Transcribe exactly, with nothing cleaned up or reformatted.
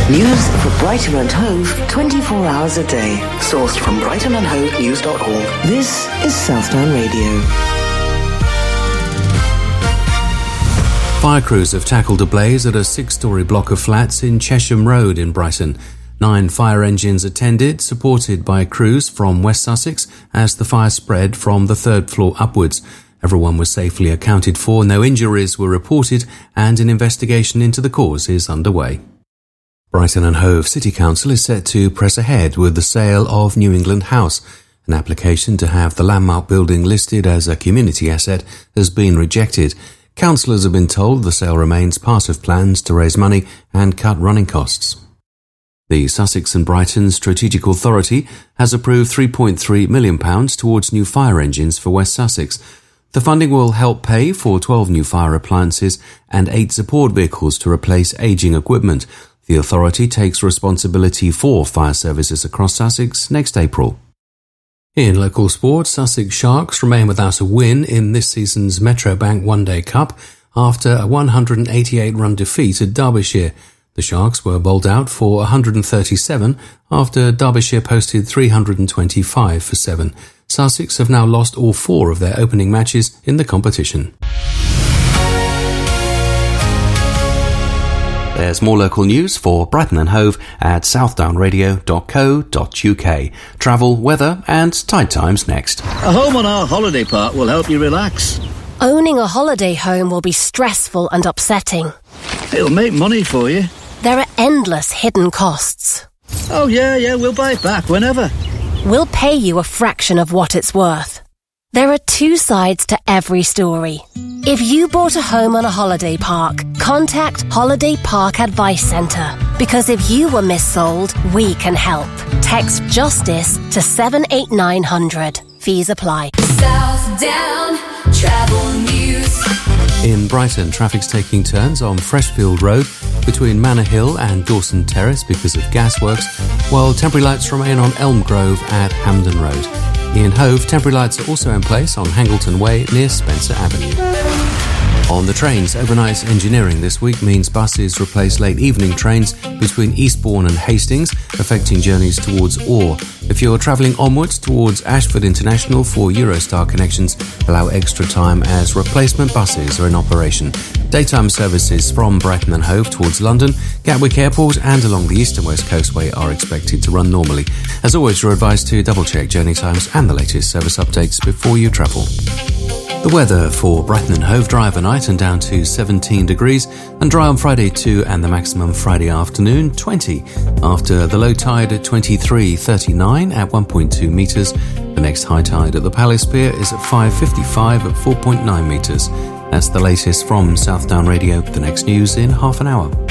News for Brighton and Hove twenty-four hours a day. Sourced from brighton and hove news dot org. This is Southdown Radio. Fire crews have tackled a blaze at a six-storey block of flats in Chesham Road in Brighton. Nine fire engines attended, supported by crews from West Sussex, as the fire spread from the third floor upwards. Everyone was safely accounted for, no injuries were reported, and an investigation into the cause is underway. Brighton and Hove City Council is set to press ahead with the sale of New England House. An application to have the landmark building listed as a community asset has been rejected. Councillors have been told the sale remains part of plans to raise money and cut running costs. The Sussex and Brighton Strategic Authority has approved three point three million pounds towards new fire engines for West Sussex. The funding will help pay for twelve new fire appliances and eight support vehicles to replace ageing equipment. The authority takes responsibility for fire services across Sussex next April. In local sport, Sussex Sharks remain without a win in this season's Metrobank One Day Cup after a one hundred eighty-eight run defeat at Derbyshire. The Sharks were bowled out for one hundred thirty-seven after Derbyshire posted three hundred twenty-five for seven. Sussex have now lost all four of their opening matches in the competition. There's more local news for Brighton and Hove at southdown radio dot co dot uk. Travel, weather and tide times next. A home on our holiday park will help you relax. Owning a holiday home will be stressful and upsetting. It'll make money for you. There are endless hidden costs. Oh yeah, yeah, we'll buy it back whenever. We'll pay you a fraction of what it's worth. There are two sides to every story. If you bought a home on a holiday park, contact Holiday Park Advice Centre. Because if you were missold, we can help. Text JUSTICE to seven eight nine hundred. Fees apply. Southdown Travel News. In Brighton, traffic's taking turns on Freshfield Road between Manor Hill and Dawson Terrace because of gasworks, while temporary lights remain on Elm Grove at Hampden Road. In Hove, temporary lights are also in place on Hangleton Way near Spencer Avenue. On the trains, overnight engineering this week means buses replace late evening trains between Eastbourne and Hastings, affecting journeys towards Orr. If you're travelling onwards towards Ashford International for Eurostar connections, allow extra time as replacement buses are in operation. Daytime services from Brighton and Hove towards London, Gatwick Airport and along the East and West Coastway are expected to run normally. As always, you're advised to double-check journey times and the latest service updates before you travel. The weather for Brighton and Hove: dry overnight and down to seventeen degrees, and dry on Friday too, and the maximum Friday afternoon twenty. After the low tide at twenty-three thirty-nine at one point two metres. The next high tide at the Palace Pier is at five fifty-five at four point nine metres. That's the latest from Southdown Radio. The next news in half an hour.